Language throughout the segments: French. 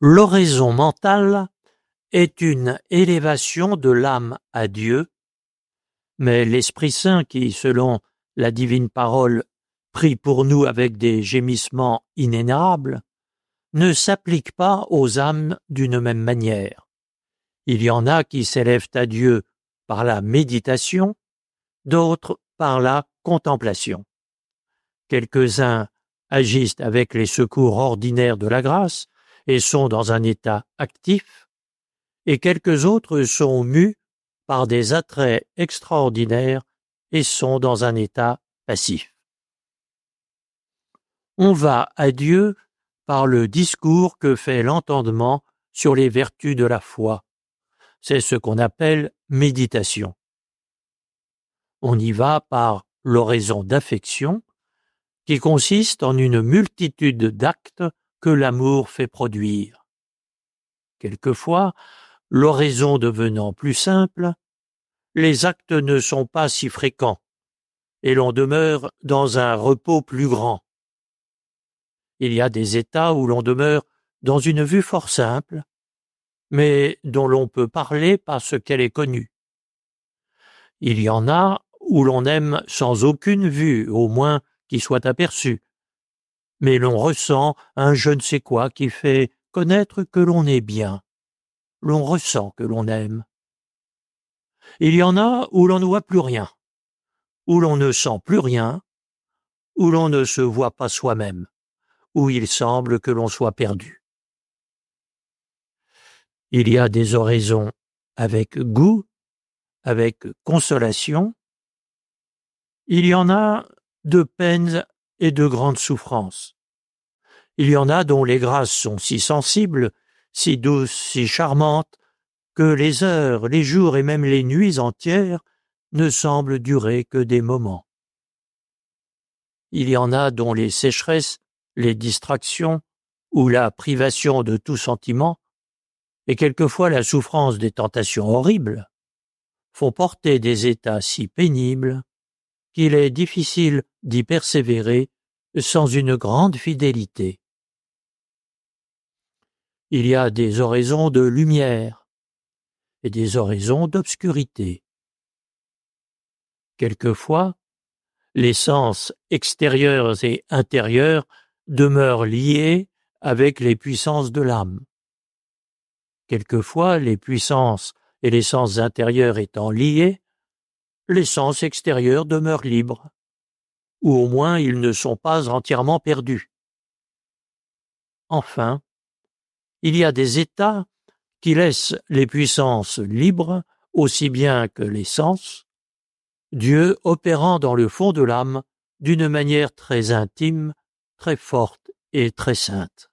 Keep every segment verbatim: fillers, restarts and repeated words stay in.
L'oraison mentale est une élévation de l'âme à Dieu, mais l'Esprit Saint qui, selon la divine parole, prie pour nous avec des gémissements inénarrables, ne s'applique pas aux âmes d'une même manière. Il y en a qui s'élèvent à Dieu par la méditation, d'autres par la contemplation. Quelques-uns agissent avec les secours ordinaires de la grâce et sont dans un état actif, et quelques autres sont mus par des attraits extraordinaires et sont dans un état passif. On va à Dieu par le discours que fait l'entendement sur les vertus de la foi. C'est ce qu'on appelle méditation. On y va par l'oraison d'affection, qui consiste en une multitude d'actes que l'amour fait produire. Quelquefois, l'oraison devenant plus simple, les actes ne sont pas si fréquents, et l'on demeure dans un repos plus grand. Il y a des états où l'on demeure dans une vue fort simple, mais dont l'on peut parler parce qu'elle est connue. Il y en a où l'on aime sans aucune vue, au moins qui soit aperçue, mais l'on ressent un je ne sais quoi qui fait connaître que l'on est bien. L'on ressent que l'on aime. Il y en a où l'on ne voit plus rien, où l'on ne sent plus rien, où l'on ne se voit pas soi-même, où il semble que l'on soit perdu. Il y a des oraisons avec goût, avec consolation. Il y en a de peines et de grandes souffrances. Il y en a dont les grâces sont si sensibles, si douces, si charmantes, que les heures, les jours et même les nuits entières ne semblent durer que des moments. Il y en a dont les sécheresses, les distractions ou la privation de tout sentiment, et quelquefois la souffrance des tentations horribles, font porter des états si pénibles qu'il est difficile d'y persévérer sans une grande fidélité. Il y a des oraisons de lumière et des oraisons d'obscurité. Quelquefois, les sens extérieurs et intérieurs demeurent liés avec les puissances de l'âme. Quelquefois, les puissances et les sens intérieurs étant liés, les sens extérieurs demeurent libres, ou au moins ils ne sont pas entièrement perdus. Enfin, il y a des états qui laissent les puissances libres aussi bien que les sens, Dieu opérant dans le fond de l'âme d'une manière très intime, très forte et très sainte.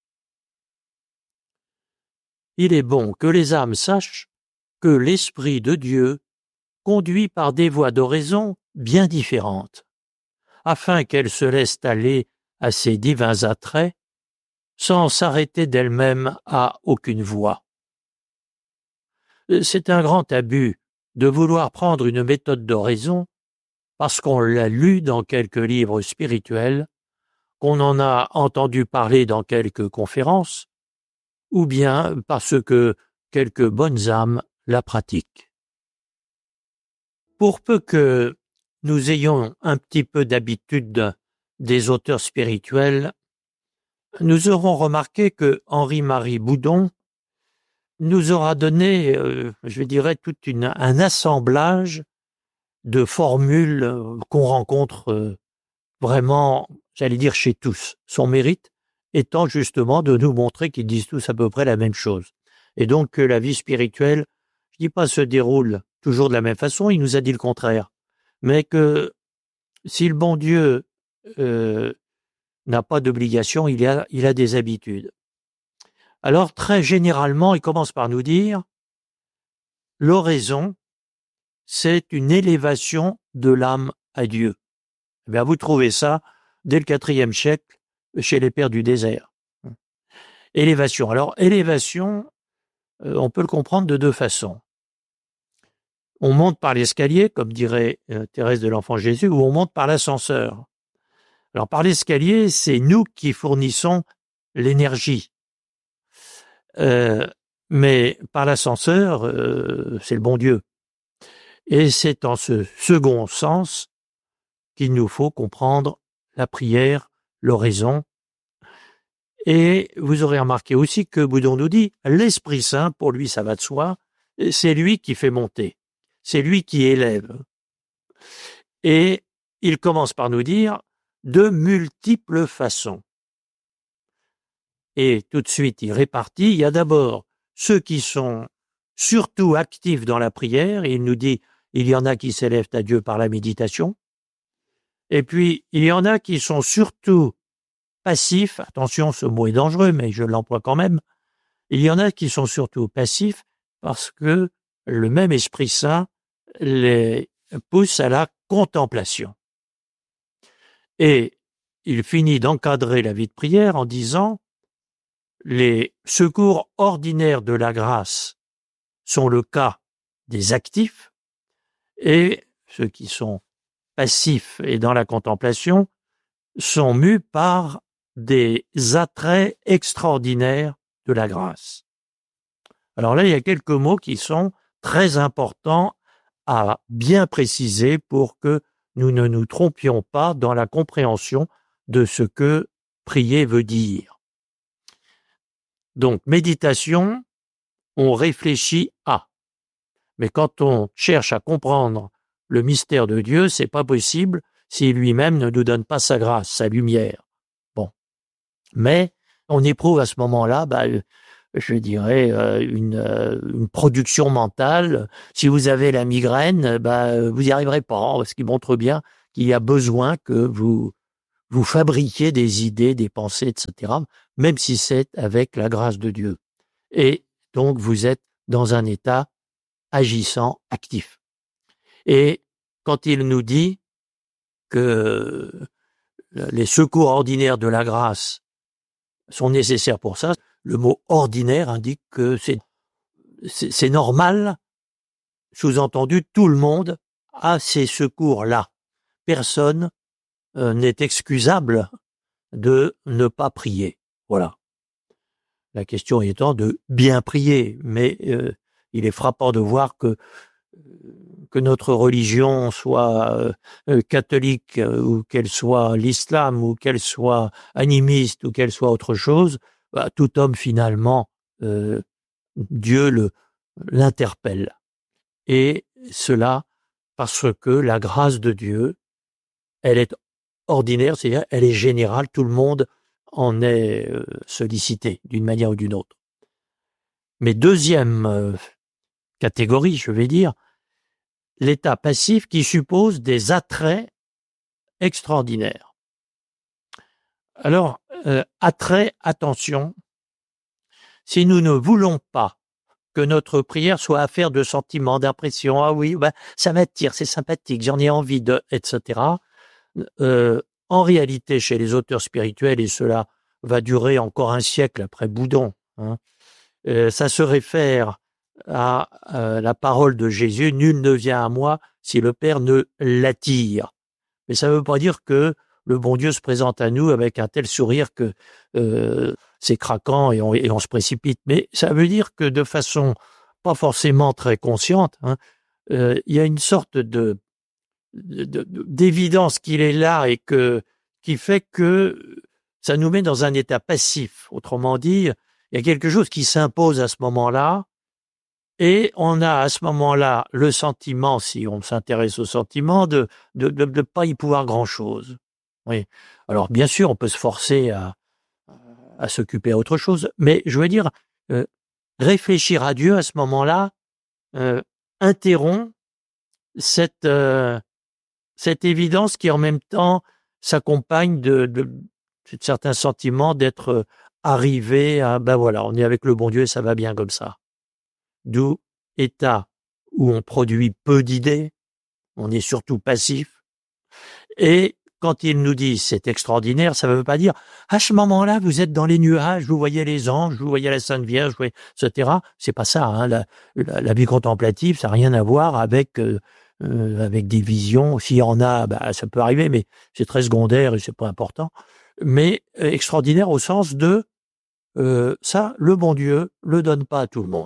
Il est bon que les âmes sachent que l'Esprit de Dieu conduit par des voies d'oraison bien différentes, afin qu'elles se laissent aller à ces divins attraits, sans s'arrêter d'elles-mêmes à aucune voie. C'est un grand abus de vouloir prendre une méthode d'oraison parce qu'on l'a lu dans quelques livres spirituels, qu'on en a entendu parler dans quelques conférences, ou bien parce que quelques bonnes âmes la pratiquent. Pour peu que nous ayons un petit peu d'habitude des auteurs spirituels, nous aurons remarqué que Henri-Marie Boudon nous aura donné, euh, je dirais, tout une, un assemblage de formules euh, qu'on rencontre euh, vraiment, j'allais dire, chez tous. Son mérite étant justement de nous montrer qu'ils disent tous à peu près la même chose. Et donc que la vie spirituelle, je dis pas se déroule toujours de la même façon, il nous a dit le contraire, mais que si le bon Dieu euh, n'a pas d'obligation, il a, il a des habitudes. Alors, très généralement, il commence par nous dire « l'oraison, c'est une élévation de l'âme à Dieu ». Eh bien, vous trouvez ça dès le quatrième siècle chez les pères du désert. Élévation. Alors, élévation, euh, on peut le comprendre de deux façons. On monte par l'escalier, comme dirait euh, Thérèse de l'Enfant Jésus, ou on monte par l'ascenseur. Alors, par l'escalier, c'est nous qui fournissons l'énergie. Euh, mais par l'ascenseur, euh, c'est le bon Dieu. Et c'est en ce second sens qu'il nous faut comprendre la prière, l'oraison. Et vous aurez remarqué aussi que Boudon nous dit, l'Esprit Saint, pour lui, ça va de soi, c'est lui qui fait monter, c'est lui qui élève. Et il commence par nous dire de multiples façons. Et tout de suite, il répartit. Il y a d'abord ceux qui sont surtout actifs dans la prière. Et il nous dit, il y en a qui s'élèvent à Dieu par la méditation. Et puis, il y en a qui sont surtout passifs. Attention, ce mot est dangereux, mais je l'emploie quand même. Il y en a qui sont surtout passifs parce que le même Esprit Saint les pousse à la contemplation. Et il finit d'encadrer la vie de prière en disant les secours ordinaires de la grâce sont le cas des actifs et ceux qui sont passifs et dans la contemplation sont mus par des attraits extraordinaires de la grâce. Alors là, il y a quelques mots qui sont très importants à bien préciser pour que nous ne nous trompions pas dans la compréhension de ce que prier veut dire. Donc, méditation, on réfléchit à. Mais quand on cherche à comprendre le mystère de Dieu, c'est pas possible s'il lui-même ne nous donne pas sa grâce, sa lumière. Bon. Mais on éprouve à ce moment-là, bah, je dirais, une, une production mentale. Si vous avez la migraine, bah, vous n'y arriverez pas, ce qui montre bien qu'il y a besoin que vous, vous fabriquiez des idées, des pensées, et cetera, même si c'est avec la grâce de Dieu. Et donc, vous êtes dans un état agissant, actif. Et quand il nous dit que les secours ordinaires de la grâce sont nécessaires pour ça, le mot ordinaire indique que c'est, c'est, c'est normal, sous-entendu, tout le monde a ces secours-là. Personne euh, n'est excusable de ne pas prier. Voilà. La question étant de bien prier, mais euh, il est frappant de voir que que notre religion soit euh, catholique euh, ou qu'elle soit l'islam ou qu'elle soit animiste ou qu'elle soit autre chose, bah, tout homme finalement, euh, Dieu le l'interpelle. Et cela parce que la grâce de Dieu, elle est ordinaire, c'est-à-dire elle est générale, tout le monde en est euh, sollicité d'une manière ou d'une autre. Mais deuxième euh, catégorie, je vais dire, l'état passif qui suppose des attraits extraordinaires. Alors, euh, attrait, attention, si nous ne voulons pas que notre prière soit affaire de sentiments, d'impressions, ah oui, ben, ça m'attire, c'est sympathique, j'en ai envie de, et cetera. Euh, en réalité, chez les auteurs spirituels, et cela va durer encore un siècle après Boudon, hein, euh, ça se réfère à euh, la parole de Jésus, nul ne vient à moi si le Père ne l'attire. Mais ça ne veut pas dire que le bon Dieu se présente à nous avec un tel sourire que euh, c'est craquant et on, et on se précipite. Mais ça veut dire que de façon pas forcément très consciente, hein, euh, il y a une sorte de, de, de d'évidence qu'il est là et que qui fait que ça nous met dans un état passif. Autrement dit, il y a quelque chose qui s'impose à ce moment-là. Et on a à ce moment-là le sentiment, si on s'intéresse au sentiment, de de de de pas y pouvoir grand-chose. Oui. Alors bien sûr, on peut se forcer à à s'occuper à autre chose, mais je veux dire, euh, réfléchir à Dieu à ce moment-là euh, interrompt cette euh, cette évidence qui en même temps s'accompagne de, de, de certains sentiments d'être arrivé à ben voilà, on est avec le bon Dieu et ça va bien comme ça. D'où état où on produit peu d'idées, on est surtout passif. Et quand il nous dit c'est extraordinaire, ça ne veut pas dire à ce moment-là vous êtes dans les nuages, vous voyez les anges, vous voyez la Sainte Vierge, et cetera. C'est pas ça. Hein. La, la, la vie contemplative, ça n'a rien à voir avec euh, euh, avec des visions. S'il y en a, bah, ça peut arriver, mais c'est très secondaire et c'est pas important. Mais euh, extraordinaire au sens de euh, ça, le bon Dieu le donne pas à tout le monde.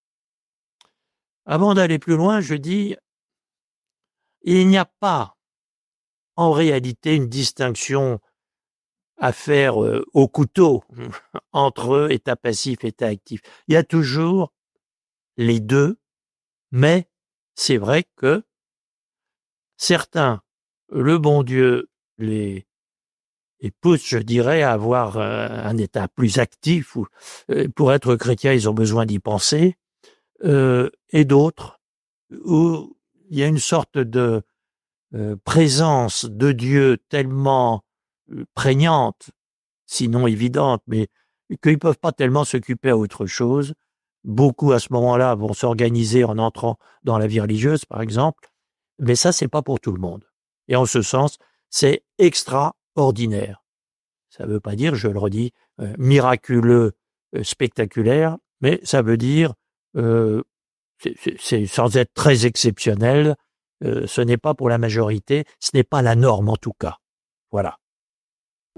Avant d'aller plus loin, je dis, il n'y a pas en réalité une distinction à faire euh, au couteau entre état passif et état actif. Il y a toujours les deux, mais c'est vrai que certains, le bon Dieu les, les pousse, je dirais, à avoir euh, un état plus actif. Ou, euh, pour être chrétien, ils ont besoin d'y penser. Euh, et d'autres, où il y a une sorte de euh, présence de Dieu tellement euh, prégnante, sinon évidente, mais qu'ils ne peuvent pas tellement s'occuper à autre chose. Beaucoup, à ce moment-là, vont s'organiser en entrant dans la vie religieuse, par exemple, mais ça, c'est pas pour tout le monde. Et en ce sens, c'est extraordinaire. Ça ne veut pas dire, je le redis, euh, miraculeux, euh, spectaculaire, mais ça veut dire, euh, c'est, c'est, c'est sans être très exceptionnel, euh, ce n'est pas pour la majorité, ce n'est pas la norme en tout cas. Voilà.